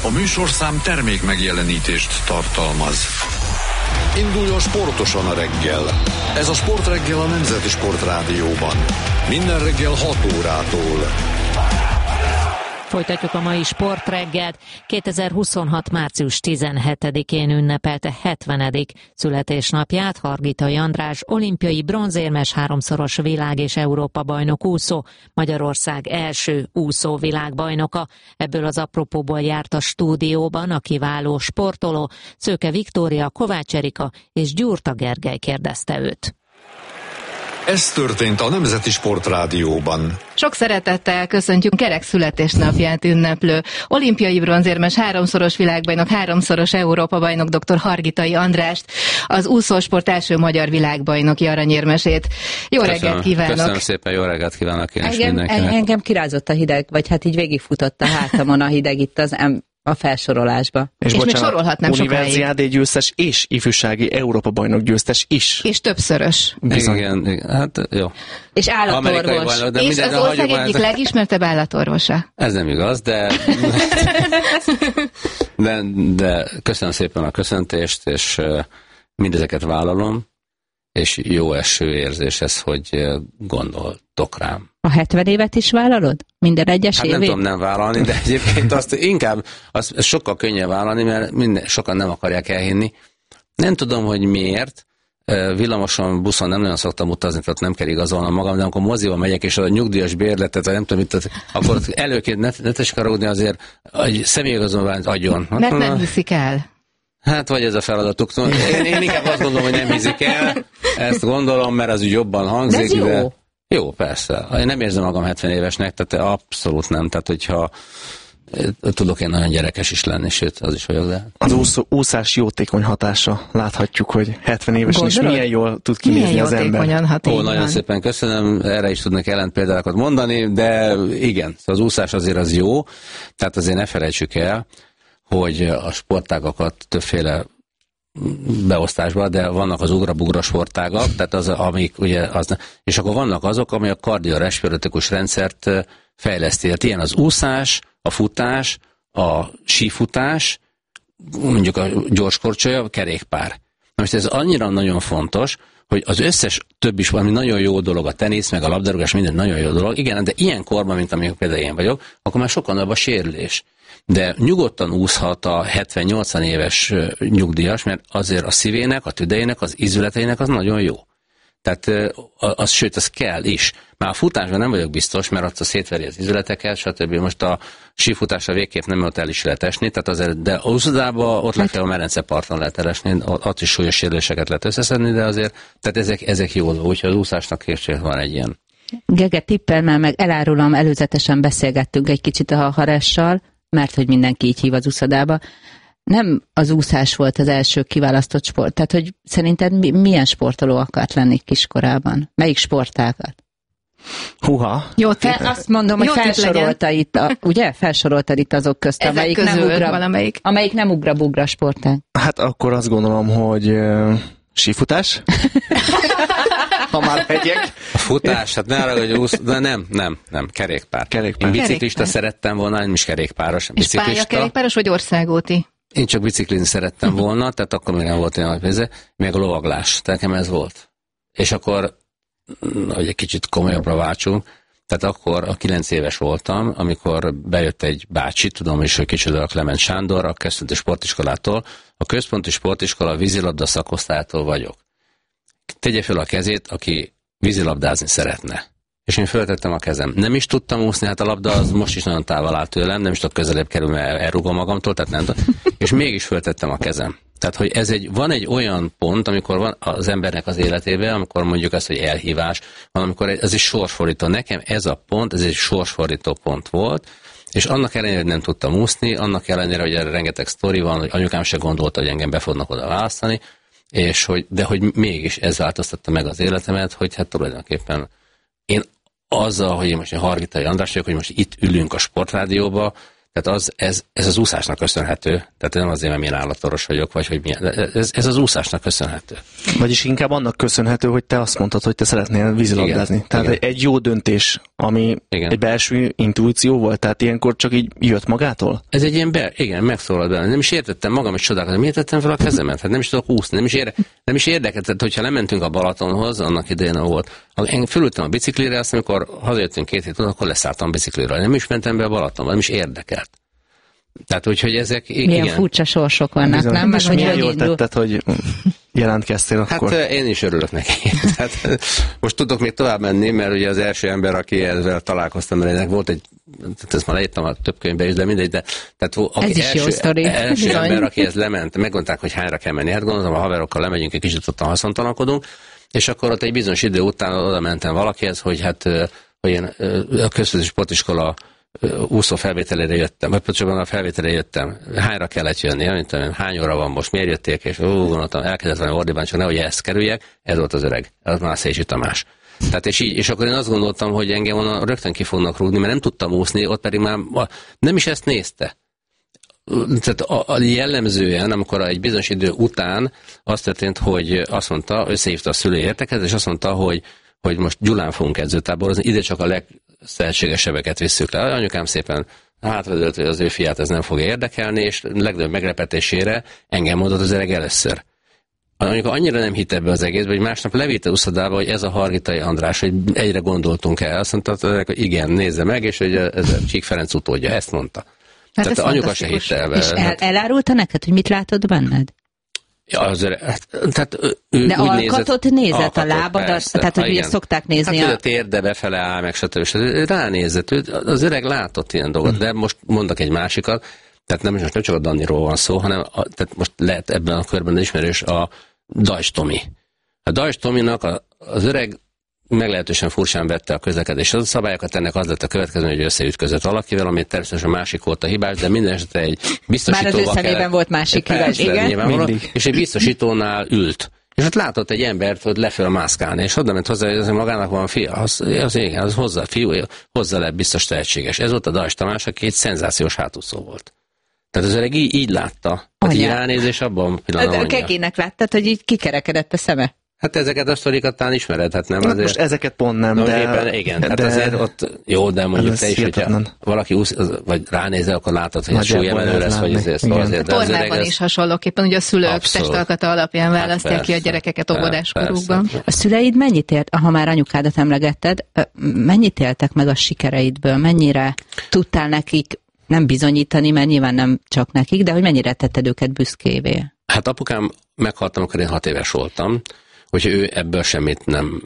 A műsorszám termék megjelenítést tartalmaz. Induljon sportosan a reggel. Ez a Sportreggel a Nemzeti Sportrádióban. Minden reggel 6 órától. Folytatjuk a mai Sportreggelt. 2026. március 17-én ünnepelte 70. születésnapját Hargitai András, olimpiai bronzérmes, 3-szoros világ- és Európa-bajnok úszó, Magyarország első úszó világbajnoka. Ebből az apropóból járt a stúdióban a kiváló sportoló. Szőke Viktória, Kovács Erika és Gyurta Gergely kérdezte őt. Ez történt a Nemzeti Sportrádióban. Sok szeretettel köszöntjük kerek születésnapját ünneplő olimpiai bronzérmes, 3-szoros világbajnok, 3-szoros Európa-bajnok dr. Hargitai Andrást, az úszósport első magyar világbajnoki aranyérmesét. Jó reggelt kívánok! Köszönöm szépen, jó reggelt kívánok én is mindenkinek. Engem kirázott a hideg, vagy hát így végigfutott a hátamon a hideg itt a felsorolásba. És bocsánat, még sorolhatnám sokáig. Universiádé győztes és ifjúsági Európa-bajnok győztes is. És többszörös. Igen, hát jó. És állatorvos. És az ország egyik legismertebb állatorvosa. Ez nem igaz, de köszönöm szépen a köszöntést, és mindezeket vállalom, és jó eső érzés ez, hogy gondoltok rám. A 70 évet is vállalod? Minden egyes évét? Nem tudom nem vállalni, de egyébként azt sokkal könnyebb vállalni, mert sokan nem akarják elhinni. Nem tudom, hogy miért. Villamoson, buszon nem nagyon szoktam utazni, tehát nem kell igazolnom magam, de amikor moziba megyek, és a nyugdíjas bérletet, vagy nem tudom mit, akkor előként ne tessék rúgni azért, hogy személyigazolványt adjon. Mert nem hiszik el. Hát vagy ez a feladatuk. Én inkább azt gondolom, hogy nem hiszik el. Ezt gondolom, mert az úgy jobban hangzik. De ez jó. Jó, persze. Én nem érzem magam 70 évesnek, tehát abszolút nem. Tehát, hogyha tudok én nagyon gyerekes is lenni, sőt, az is vagyok, de... Az úszás jótékony hatása. Láthatjuk, hogy 70 évesen is milyen jól tud kinézni az ember. Nagyon szépen köszönöm, erre is tudnak ellenpéldákat mondani, de igen, az úszás azért az jó, tehát azért ne felejtsük el, hogy a sportágakat többféle beosztásban, de vannak az ugra-bugra sportágak, tehát amik ugye és akkor vannak azok, ami a kardiorespiratikus rendszert fejleszti. Tehát ilyen az úszás, a futás, a sífutás, mondjuk a gyorskorcsolya, a kerékpár. Na most ez annyira nagyon fontos, hogy az összes többi is valami nagyon jó dolog, a tenisz, meg a labdarúgás, minden nagyon jó dolog. Igen, de ilyen korban, mint amilyen például én vagyok, akkor már sokkal nagyobb a sérülés. De nyugodtan úszhat a 70-80 éves nyugdíjas, mert azért a szívének, a tüdejének, az ízületeinek az nagyon jó. Tehát sőt, az kell is. Már a futásban nem vagyok biztos, mert ott szétveri az ízületeket, stb. Most a sífutásra végképp nem ott el is lehet esni, tehát azért, de a úszodában ott lefelé a Merenceparton lehet elesni, ott is súlyos sérüléseket lehet összeszedni, de azért, tehát ezek jó dolgok, úgyhogy az úszásnak később van egy ilyen. Gege, tippel már meg elárulom, előzetesen beszélgettünk egy kicsit a Haressal, mert hogy mindenki így hív az úszodába. Nem az úszás volt az első kiválasztott sport. Tehát, hogy szerinted milyen sportoló akart lenni kiskorában? Melyik sportágat? Húha. Azt mondom, hogy felsorolta itt, ugye? Felsoroltad itt azok közt, amelyik nem ugra-bugra sportág. Hát akkor azt gondolom, hogy sífutás. Ha már megyek. A futás, hát ne arra, hogy nem, kerékpár. Én biciklista szerettem volna, nem is kerékpáros. És pályakerékpáros vagy országúti? Én csak biciklizni szerettem volna, tehát akkor még nem volt olyan nagy pénze, még a lovaglás, tehát nekem ez volt. És akkor, hogy egy kicsit komolyabbra váltsunk, tehát akkor a 9 éves voltam, amikor bejött egy bácsi, tudom is, hogy kicsoda a Klement Sándor, a Központi Sportiskolától. A Központi Sportiskola vízilabda szakosztályától vagyok. Tegye fel a kezét, aki vízilabdázni szeretne. És én föltettem a kezem. Nem is tudtam úszni, hát a labda az most is nagyon távol áll tőlem, nem is tudok közelebb kerülni, mert elrugom magamtól, tehát nem tudom. És mégis föltettem a kezem. Tehát, hogy van egy olyan pont, amikor van az embernek az életében, amikor mondjuk azt, hogy elhívás, van, amikor ez is sorsfordító. Nekem ez a pont, ez egy sorsfordító pont volt, és annak ellenére, hogy nem tudtam úszni, annak ellenére, hogy erre rengeteg sztori van, hogy anyukám se gondolta, hogy engem be fognak oda választani, de hogy mégis ez változtatta meg az életemet, hogy hát tulajdonképpen én azzal, hogy én most Hargitai András vagyok, hogy most itt ülünk a Sportrádióba, Tehát ez az úszásnak köszönhető. Tehát nem azért, mert én állatoros vagyok, vagy hogy milyen. Ez az úszásnak köszönhető. Vagyis inkább annak köszönhető, hogy te azt mondtad, hogy te szeretnél vízilabdázni. Igen, tehát igen. Egy jó döntés, ami igen. Egy belső intuíció volt, tehát ilyenkor csak így jött magától? Ez egy ilyen, igen, megszólalt benne. Nem is értettem magam, hogy csodálkozom. Miért tettem fel a kezemet? Hát nem is tudok úszni, nem is érdekelt. Tehát, hogyha lementünk a Balatonhoz, annak idején volt. Én fölültem a biciklire, azt amikor hazajöttünk 2 hét után, akkor leszálltam a bicikliről. Nem is mentem be a Balatonba, nem is érdekelt. Tehát úgyhogy ezek... Milyen igen. furcsa sorsok vannak, bizony, nem? És milyen jól tetted, hogy jelentkeztél akkor? Hát én is örülök neki. Hát, most tudok még tovább menni, mert ugye az első ember, aki ezzel találkoztam, mert ennek volt egy, ezt már leírtam a több könyvben is, de mindegy, de tehát aki első ember, aki ez lement, megmondták, hogy hányra kell menni. Hát gondolom, a haverokkal lemegyünk, egy kicsit ottan haszontalankodunk, és akkor ott egy bizonyos idő után oda mentem valakihez, hogy hát hogy én a Központi Sportiskola úszó felvételére jöttem, vagy pontosabban a felvételére jöttem. Hányra kellett jönni? Hány óra van most? Miért jöttél? És gondoltam, elkezdett valami ordibán, csak nehogy ezt kerüljek. Ez volt az öreg. Ez már Szécsi Tamás. Tehát és akkor én azt gondoltam, hogy engem onnan rögtön ki fognak rúgni, mert nem tudtam úszni, ott pedig már nem is ezt nézte. Tehát jellemzően, amikor egy bizonyos idő után az történt, hogy azt mondta, összehívta a szülői értekezést, és azt mondta, hogy most Gyulán fogunk edzőtáborozni, ide csak a legszerűségesebbeket visszük le. Anyukám szépen hátradőlt, hogy az ő fiát ez nem fogja érdekelni, és legnagyobb meglepetésére engem mondott az öreg először. Anyuka annyira nem hitt ebbe az egészbe, hogy másnap levitte uszodába, hogy ez a Hargitai András, hogy egyre gondoltunk el. Azt mondta, hogy igen, nézze meg, és hogy ez a Csík Ferenc utódja, ezt mondta. Hát tehát anyuka se hitte el. És elárulta neked, hogy mit látod benned? Ja, tehát ő de alkatot nézett a lábadat, tehát hogy ugye szokták nézni. Hát, hogy a térde befele áll, meg stb. Ránézett, az öreg látott ilyen dolgot, de most mondok egy másikat, tehát nem csak a Daniról van szó, hanem tehát most lehet ebben a körben ismerős a Dajs Tomi. A Dajs Tominak az öreg meglehetősen furcsán vette a közlekedés. Az a szabályokat, ennek az lett a következő, hogy összeütközött valakivel, ami természetesen a másik volt a hibás, de minden esetre egy biztosítóval már az ő szemében volt másik hibás, igen. És egy biztosítónál ült. És ott látott egy embert, hogy leföl mászkálni, és oda ment hozzá, hogy magának van fia. Az hozzá, fiú, hozzá lett biztos tehetséges. Ez volt a Dajs Tamás, aki egy szenzációs hátúszó volt. Tehát az öreg így látta. Tehát így ránézés abban pillanatban mondja. Kegének láttad, hogy így kikerekedett a szeme? Hát ezeket a sztorikat talán ismered, hát nem azért. Most ezeket pont nem, de... Éppen, igen, hát azért ott jó, de mondjuk te is, hogyha valaki vagy ránézel, akkor látod, hogy ez súlyemenő lesz, vagy azért. Tornában is hasonlóképpen, ugye a szülők testalkata alapján választják ki a gyerekeket óvodáskorukban. A szüleid mennyit élt, ha már anyukádat emlegetted, mennyit éltek meg a sikereidből, mennyire tudtál nekik nem bizonyítani, mert nyilván nem csak nekik, de hogy mennyire tetted őket büszkévé? Hát apukám meghalt, amikor én 6 éves voltam, hogyha ő ebből semmit nem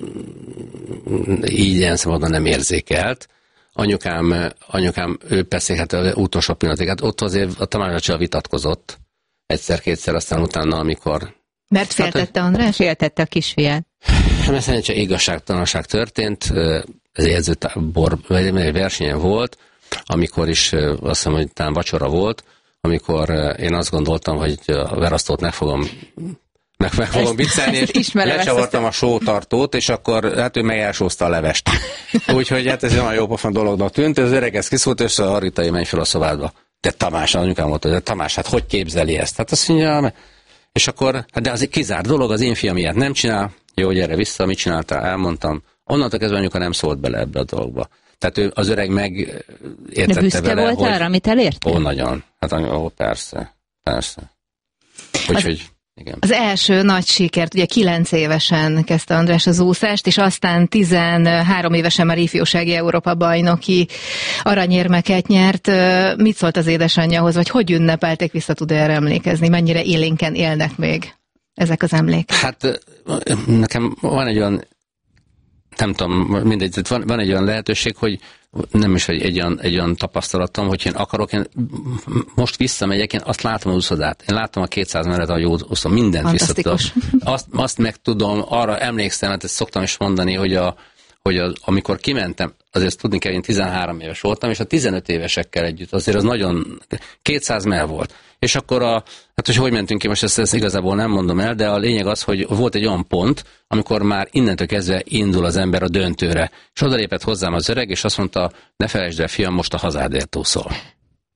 így ilyen szabadon nem érzékelt. Anyukám ő persze hát az utolsó pillanatig, hát ott azért a Tamással vitatkozott egyszer-kétszer, aztán utána, amikor... Mert féltette András? Féltette a kisfiát. Mert szerencsére igazságtalanság történt, ez edzőtábor versenyen volt, amikor is azt hiszem, hogy talán vacsora volt, amikor én azt gondoltam, hogy a Verasztót meg fogom viccelni, és lecsavartam a sótartót, és akkor hát ő meg elsózta a levest. Úgyhogy hát ez olyan jópofon dolognak tűnt, az öreg ezt kiszólt, és a Hargitai menj fel a szobádba. De Tamás, anyukám mondta, hogy Tamás, hát hogy képzeli ezt? Hát azt mondja, és akkor, hát de az egy kizárt dolog, az én fiam ilyet nem csinál. Jó, gyere vissza, mit csináltál? Elmondtam. Onnantól kezdve anyuka nem szólt bele ebbe a dologba. Tehát ő, az öreg megértette de büszke vele, volt hogy... arra, amit elértél? Ó, nagyon. Hát persze. Úgyhogy... Igen. Az első nagy sikert, ugye 9 évesen kezdte András az úszást, és aztán 13 évesen már ifjúsági Európa-bajnoki aranyérmeket nyert. Mit szólt az édesanyjához, vagy hogy ünnepelték, vissza tud erre emlékezni? Mennyire élénken élnek még ezek az emlékek? Hát nekem van egy olyan, nem tudom, mindegy, van egy olyan lehetőség, hogy nem is egy olyan tapasztalatom, hogy én akarok, én most visszamegyek, én azt látom az úszodát. Én látom a 200 méteret, ahogy úszom, mindent visszatudom. Azt megtudom, arra emlékszem, hát ezt szoktam is mondani, hogy amikor kimentem, azért tudni kell, én 13 éves voltam, és a 15 évesekkel együtt azért az nagyon 200 mell volt. És akkor hát hogy mentünk ki, most ezt igazából nem mondom el, de a lényeg az, hogy volt egy olyan pont, amikor már innentől kezdve indul az ember a döntőre. És odalépett hozzám az öreg, és azt mondta, ne felejtsd el, fiam, most a hazádért úszol.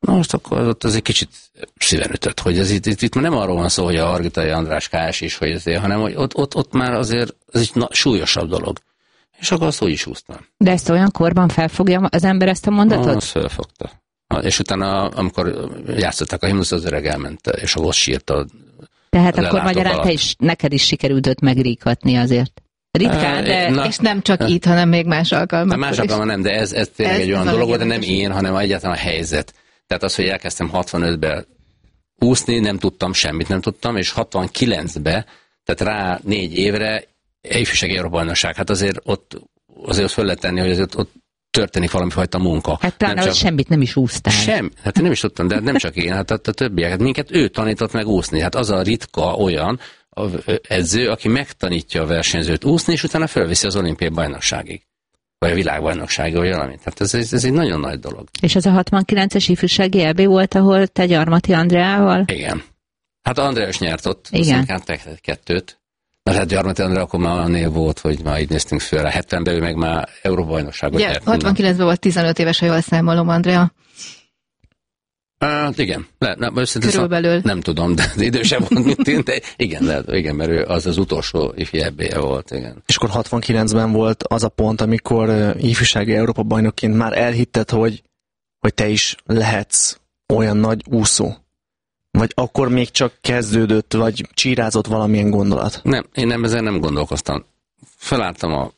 Na most akkor ott az egy kicsit szíven ütött, hogy ez itt nem arról van szó, hogy a Hargitai András KS is, hogy ezért, hanem hogy ott már azért ez egy súlyosabb dolog. És akkor azt úgy is húztam. De ezt olyan korban felfogja az ember ezt a mondatot? Azt felfogta. És utána, amikor játszották a himnusz, az öreg elment, és ahhoz sírta. Tehát akkor magyarán neked is sikerült őt megríkatni azért. Ritkán, de... És nem csak itt, hanem még más alkalmakkor más alkalommal nem, de ez tényleg egy olyan dolog volt, de nem én, hanem egyáltalán a helyzet. Tehát az, hogy elkezdtem 65-ben úszni, nem tudtam, semmit nem tudtam, és 69-ben, tehát rá 4 évre ifjúsági Európa-bajnokság. Hát azért ott föl lehet tenni, hogy azért ott történik valami fajta munka. Hát talán csak... semmit nem is úsztál. Hát én nem is tudtam, de nem csak én, hát a többiek. Hát minket ő tanított meg úszni. Hát az a ritka olyan edző, aki megtanítja a versenyzőt úszni, és utána fölviszi az olimpiai bajnokságig. Vagy a világbajnokságig, vagy valami. Tehát ez egy nagyon nagy dolog. És ez a 69-es ifjúsági EB volt, ahol te Gyarmati Andreával? Igen. Hát Andrea is nyert ott. Igen. 2-t. Mert hát Gyarmati Andrea akkor már olyan név volt, hogy már így néztünk föl. A 70-ben ő meg már Európa-bajnokságot nyert. 69-ben volt 15 éves, ha jól számolom, Andrea. Igen. Körülbelül. Nem tudom, de idősebb volt, mint én, de igen, mert ő az utolsó ifjú EB-je volt, igen. És akkor 69-ben volt az a pont, amikor ifjúsági Európa-bajnokként már elhitted, hogy te is lehetsz olyan nagy úszó. Vagy akkor még csak kezdődött, vagy csírázott valamilyen gondolat? Nem, én ezen nem gondolkoztam. Felálltam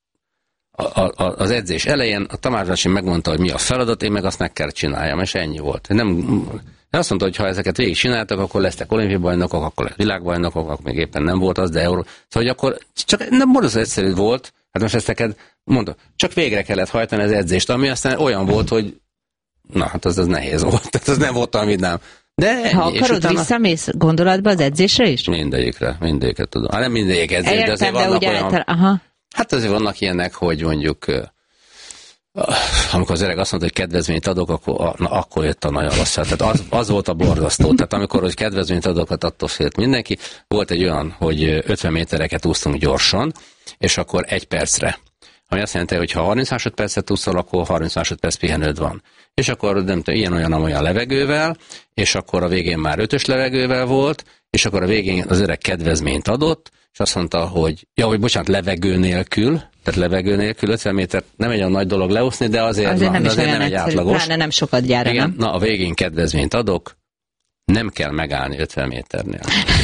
az edzés elején, a Tamás bácsi megmondta, hogy mi a feladat, én meg azt meg kell csináljam, és ennyi volt. De azt mondta, hogy ha ezeket végig csináltak, akkor lesznek olimpiai bajnokok, akkor lesz világbajnokok, akkor még éppen nem volt az, de Szóval, hogy akkor csak nem borzasztó egyszerű volt, hát most ezt neked mondom, csak végre kellett hajtani az edzést, ami aztán olyan volt, hogy na, hát az nehéz volt, tehát az nem volt, amit nem. De ennyi, ha akarod, utána... visszamész gondolatba az edzésre is? Mindegyikre tudom. Hát nem mindegyik edzés, de azért vannak olyan... Aha. Hát azért vannak ilyenek, hogy mondjuk amikor az öreg azt mondta, hogy kedvezményt adok, akkor jött a nagy alasság. Tehát az volt a borzasztó. Tehát amikor hogy kedvezményt adok, attól félt mindenki. Volt egy olyan, hogy 50 métereket úsztunk gyorsan, és akkor 1 percre. Ami azt jelenti, hogy ha 30 másodpercet úszol, akkor 30 másodperc pihenőd van. És akkor nem tudom, ilyen-olyan levegővel, és akkor a végén már 5-ös levegővel volt, és akkor a végén az öreg kedvezményt adott, és azt mondta, hogy levegő nélkül 50 méter nem egy olyan nagy dolog leúszni, de azért nem egy átlagos. Pláne nem sokat gyára, igen, nem? Na, a végén kedvezményt adok, nem kell megállni 50 méternél.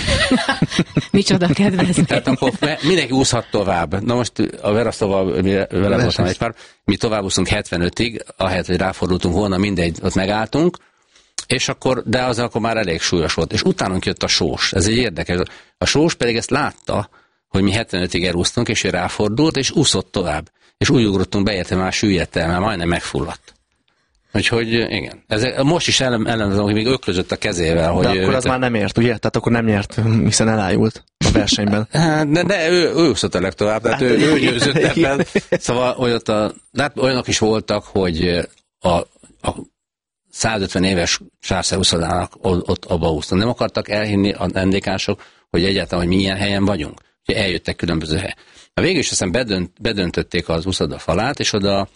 Micsoda kedvezmény. Tehát akkor mindenki úszhat tovább. Na most a Verasztóval vele voltam egy pár, mi tovább úszunk 75-ig, ahelyett, hogy ráfordultunk volna, mindegy, ott megálltunk, és akkor, de az akkor már elég súlyos volt. És utánunk jött a sós. Ez egy érdekes. A sós pedig ezt látta, hogy mi 75-ig elúsztunk, és ő ráfordult, és úszott tovább. És úgy ugrottunk be, érte, már süllyedt el, már majdnem megfulladt. Úgyhogy igen. Most is ellenőrzöm, hogy még öklözött a kezével. De hogy akkor az már nem ért, ugye? Tehát akkor nem nyert, hiszen elájult a versenyben. De ő úszott a legtovább, tehát ő győzött ebben. Szóval olyanok is voltak, hogy a 150 éves Sászai-úszodának ott abba úsztak. Nem akartak elhinni a vendégások, hogy egyáltalán, hogy milyen helyen vagyunk. Hogy eljöttek különböző helyen. A végül is aztán bedöntötték az úszoda falát, és oda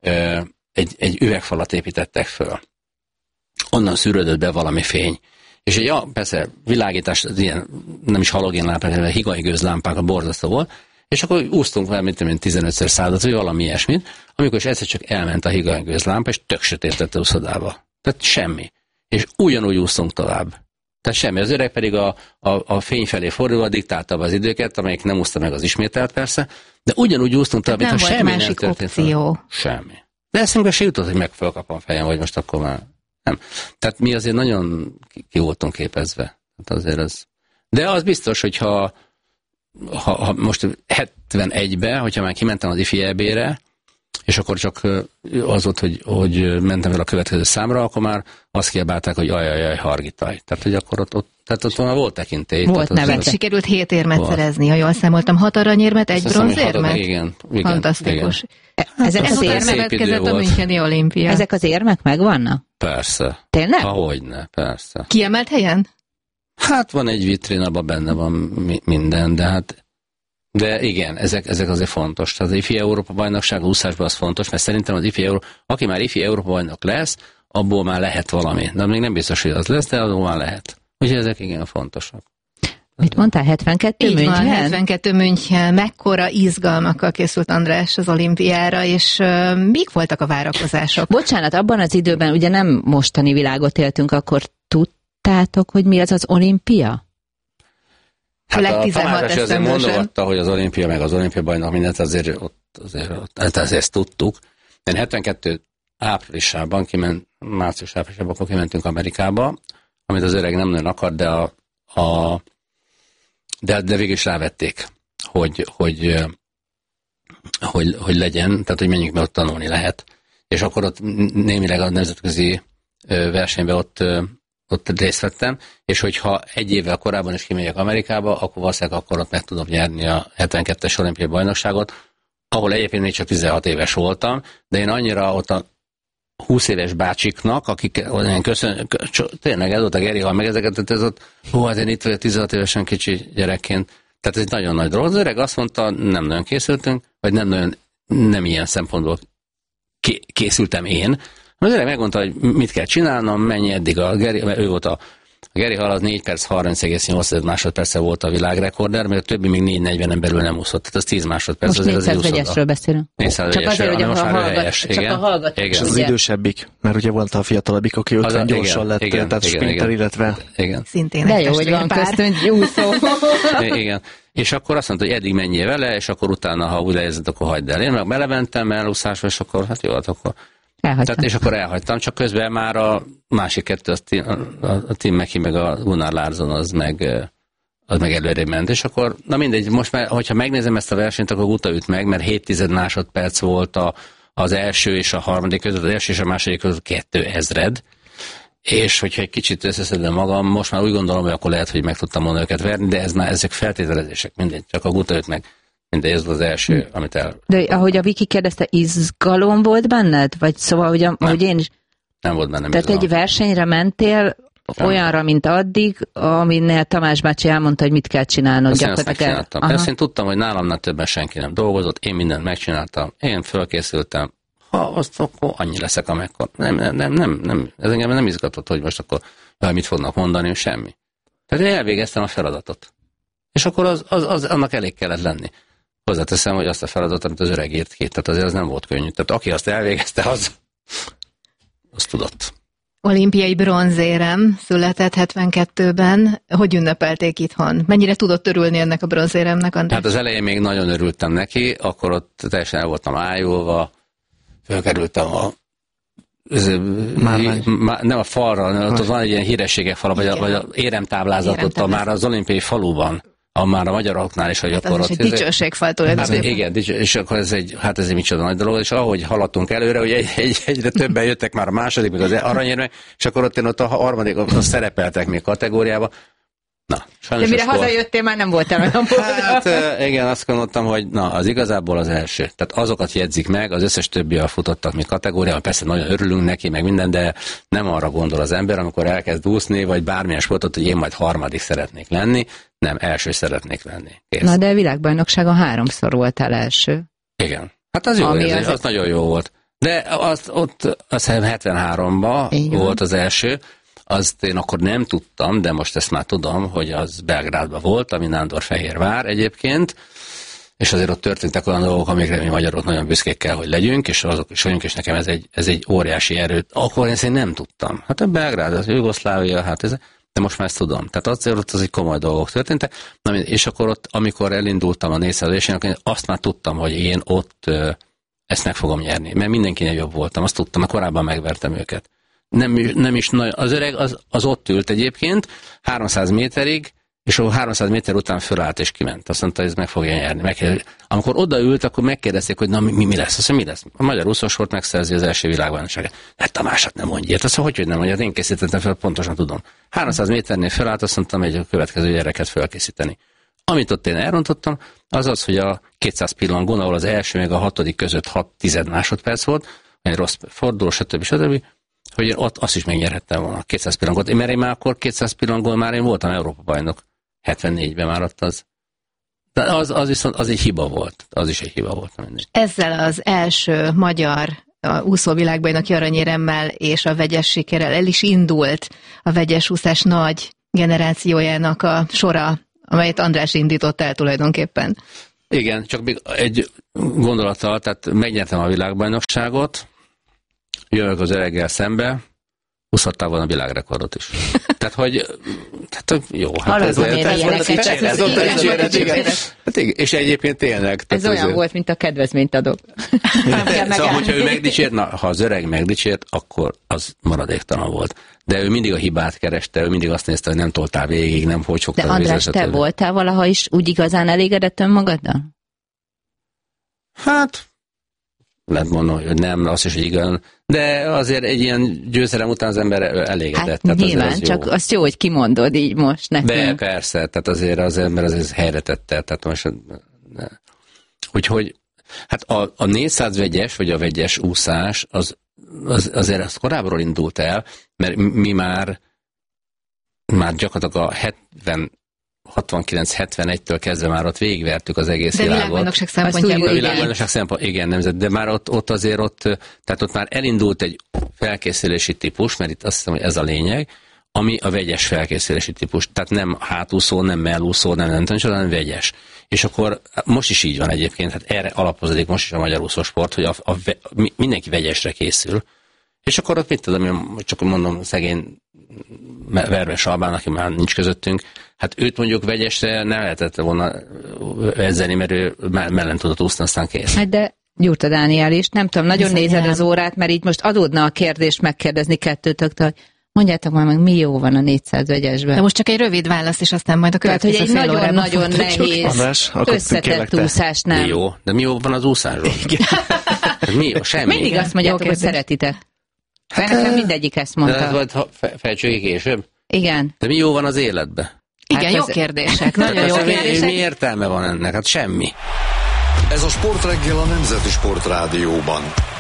egy üvegfalat építettek föl. Onnan szűrődött be valami fény. És persze világítás, ilyen, nem is halogénlámpák, hanem higai gőzlámpák, a borzasztó volt, és akkor úsztunk vele, mint 15-ször 100-at, vagy valami ilyesmit, amikor is egyszer csak elment a higai gőzlámpa, és tök sötét lett a úszodába. Tehát semmi. És ugyanúgy úsztunk tovább. Tehát semmi. Az öreg pedig a fény felé fordulva diktálta az időket, amelyik nem úszta meg az ismételt persze, de ugyanúgy úsztunk tovább, mintha semmi nem történt. Opció. Semmi. De eszembe se jutott, hogy meg felkapom fejem, vagy most akkor már nem. Tehát mi azért nagyon ki voltunk képezve. Hát azért az. De az biztos, hogy ha most 71-ben, hogyha már kimentem az ifi EB-re, és akkor csak az volt, hogy mentem el a következő számra, akkor már azt kiabálták, hogy ajajaj, Hargitai. Tehát, hogy akkor ott már volt tekintély. Volt neve. Sikerült 7 érmet szerezni, ha jól számoltam. 6 aranyérmet, 1 bronzérmet? Igen. Fantasztikus. Ezek az érmek következett a Müncheni olimpia. Ezek az érmek megvannak? Persze. Tényleg? Hogyne, persze. Kiemelt helyen? Hát van egy vitrin, abban benne van minden, de igen, ezek azért fontos. Tehát az ifi Európa bajnokság úszásban az fontos, mert szerintem az aki már ifi Európa bajnok lesz, abból már lehet valami. De még nem biztos, hogy az lesz, de abból már lehet. Úgyhogy ezek igen fontosak. Mit mondtál, 72 Így München? van, 72 München. Mekkora izgalmakkal készült András az olimpiára, és mik voltak a várakozások? Bocsánat, abban az időben ugye nem mostani világot éltünk, akkor tudtátok, hogy mi az az olimpia? Hát a Tamás azért mondogatta, hogy az olimpia, meg az olimpia bajnok mindent azért ezt tudtuk. Én 72 áprilisában, március-áprilisában akkor kimentünk Amerikába, amit az öreg nem nagyon akart, de végül is rávették, hogy legyen, tehát hogy menjünk be, ott tanulni lehet. És akkor ott némileg a nemzetközi versenyben ott részt vettem, és hogyha egy évvel korábban is kimegyek Amerikába, akkor valószínűleg akkor ott meg tudom nyerni a 72-es olimpiai bajnokságot, ahol egyébként még csak 16 éves voltam, de én annyira ott a 20 éves bácsiknak, akik tényleg ez volt a Geri Hall, meg ezeket, ez ott, hát én itt vagyok 16 évesen kicsi gyerekként, tehát ez egy nagyon nagy dolog. Az öreg azt mondta, nem nagyon készültünk, vagy nem ilyen szempontból készültem én. Az öreg megmondta, hogy mit kell csinálnom, mennyi eddig a Geri, mert ő volt a Geri Hall, az 4 perc 30,8 másodperce volt a világrekorder, mert a többi még 4:40-en belül nem úszott. Tehát az 10 másodperc. Most 400 vegyesről beszélünk. 400 csak azért, hogy a hallgatók. És az idősebbik, mert ugye volt a fiatalabbik, aki 50 gyorsan lett, tehát sprinter, illetve szintén de jó, hogy van köztünk úszó. Igen. És akkor azt mondta, hogy eddig menjél vele, és akkor utána, ha úgy lejegyzett, akkor hagyd el. Én meg belementem elúszásba, és akkor hát jó, akkor tehát, és akkor elhagytam, csak közben már a másik kettő, a Tim Mackey meg a Gunnar Larsson az meg előre ment, és akkor, na mindegy, most már, hogyha megnézem ezt a versenyt, akkor Guta üt meg, mert 7 másodperc volt az első és a harmadik között, az első és a második között 2000, és hogyha egy kicsit összeszedem magam, most már úgy gondolom, hogy akkor lehet, hogy meg tudtam volna őket verni, de ezek feltételezések, mindegy, csak a Guta üt meg. Mindegy, ez az első, amit De ahogy a Viki kérdezte, izgalom volt benned? Vagy szóval, ahogy én is... Nem volt bennem Tehát izgalom. egy versenyre mentél, olyanra, mint addig, aminél Tamás bácsi elmondta, hogy mit kell csinálnod. Azt megcsináltam. Ezt én tudtam, hogy nálamnál többen senki nem dolgozott, én mindent megcsináltam, én fölkészültem, ha azt akkor annyi leszek, amikor. Nem, ez engem nem izgatott, hogy most akkor mit fognak mondani, semmi. Tehát én elvégeztem a feladatot. És akkor az annak elég kellett lenni. Hozzáteszem, hogy azt a feladatot, amit az öreg írt ki, tehát azért az nem volt könnyű. Tehát aki azt elvégezte, az tudott. Olimpiai bronzérem született 72-ben. Hogy ünnepelték itthon? Mennyire tudott örülni ennek a bronzéremnek, András? Hát az elején még nagyon örültem neki, akkor ott teljesen el voltam ájulva, fölkerültem nem a falra, hanem ott van egy ilyen hírességek fala, vagy a éremtáblázatot már az olimpiai faluban, már a magyaroknál is, hogy hát akkor ott... Ez egy dicsőségfal tulajdonképpen. Igen, és akkor ez egy micsoda nagy dolog, és ahogy haladtunk előre, hogy egyre többen jöttek már a második, még az aranyérme, és akkor ott a harmadik, ott szerepeltek még kategóriába. Na, de mire hazajöttél, már nem voltam olyan boldog. Hát igen, azt gondoltam, hogy az igazából az első. Tehát azokat jegyzik meg, az összes többi futottak még kategóriában, persze nagyon örülünk neki, meg minden, de nem arra gondol az ember, amikor elkezd úszni, vagy bármilyen sportot, hogy én majd harmadik szeretnék lenni, nem, első szeretnék lenni. Kész. Na, de a világbajnokságon 3-szor voltál első. Igen. Hát az jó, az nagyon jó volt. De azt 73-ban volt az első, azt én akkor nem tudtam, de most ezt már tudom, hogy az Belgrádban volt, ami Nándorfehérvár egyébként, és azért ott történtek olyan dolgok, amikre mi magyarok nagyon büszkék kell, hogy legyünk, és azok is vagyunk, és nekem ez egy óriási erő. Akkor én nem tudtam. Hát a Belgrád, az Jugoszlávia, de most már ezt tudom. Tehát azért ott az egy komoly dolgok történtek. És akkor ott, amikor elindultam a 400 versenyen, akkor azt már tudtam, hogy én ott ezt meg fogom nyerni, mert mindenkinek jobb voltam, azt tudtam, mert korábban megvertem őket. Nem is nagyon. Az öreg az ott ült egyébként 300 méterig, és a 300 méter után fölállt és kiment. Azt mondta, hogy ez meg fogja nyerni. Amikor odaült, akkor megkérdezték, hogy na mi lesz? Azt mondja, mi lesz? A magyar úszósport megszerzi az első világbajnokságot. Hát Tamásat nem mondja. Azt mondja, hogy nem mondja, én készítettem fel, pontosan tudom. 300 méternél fölállt, azt mondtam, hogy a következő gyereket felkészíteni. Amit ott én elrontottam, az, hogy a 200 pillangon, ahol az első meg a hatodik között 6/10 másodperc volt, egy rossz forduló, stb. Hogy én ott azt is megnyerhettem volna, 200 pillangot. Mert én már akkor 200 pillangon már én voltam Európa-bajnok. 74-ben már ott az. De az viszont az egy hiba volt. Az is egy hiba volt. Mindig. Ezzel az első magyar a úszóvilágbajnoki aranyéremmel és a vegyes sikerrel el is indult a vegyes úszás nagy generációjának a sora, amelyet András indított el tulajdonképpen. Igen, csak még egy gondolattal, tehát megnyertem a világbajnokságot, jövök az öreggel szembe, húzhattál volna a világrekordot is. Tehát, hogy jó, hát ez és egyébként tényleg. Ez olyan volt, mint a kedvezményt adok. Szóval, hogyha ő megdicsért, ha az öreg megdicsért, akkor az maradéktalan volt. De ő mindig a hibát kereste, ő mindig azt nézte, hogy nem toltál végig, nem hogy fogtad. De András, te voltál valaha is úgy igazán elégedett önmagaddal? Hát, lehet mondani, hogy nem, azt is, hogy igen, de azért egy ilyen győzelem után az ember elégedett. Hát nyilván, az csak azt jó, hogy kimondod így most nekünk. De persze, tehát azért az ember azért helyre tette, tehát most, úgyhogy, hát a 400 vegyes, vagy a vegyes úszás, azért az korábbról indult el, mert mi már gyakorlatilag a 69-71-től kezdve már ott végigvertük az egész világot. De világbajnokság szempontjából. A világbajnokság szempontjából, igen, nemzet, de már ott azért tehát ott már elindult egy felkészülési típus, mert itt azt hiszem, hogy ez a lényeg, ami a vegyes felkészülési típus. Tehát nem hátúszó, nem mellúszó, nem tudom, hanem vegyes. És akkor most is így van egyébként, hát erre alapozódik most is a magyar úszósport, hogy mindenki vegyesre készül. És akkor ott mit tudom, csak mondom, szegény Verves Albán, aki már nincs közöttünk, hát őt mondjuk vegyesre nem lehetett volna edzeni, mert ő mellen tudott úszni, aztán kész. Hát de Gyurta Dániel is, nem tudom, nagyon nézed az órát, mert így most adódna a kérdést megkérdezni kettőtöktől, hogy mondjátok már meg, mi jó van a 400 vegyesben. De most csak egy rövid válasz, és aztán majd a következő fél órában. Tehát, hogy egy nagyon nehéz, András, összetett úszás, nem? Mi jó? De mi jó van az úszásról? Mi jó? Semmi. Mindig azt mondjátok, hogy szeretitek. Nekem mindegyik ezt mondta. De fejtsük ki később? Igen. De mi jó van az életben? Igen, hát jó kérdések. Nagyon jó kérdések. Mi értelme van ennek? Hát semmi. Ez a Sportreggel a Nemzeti Sportrádióban.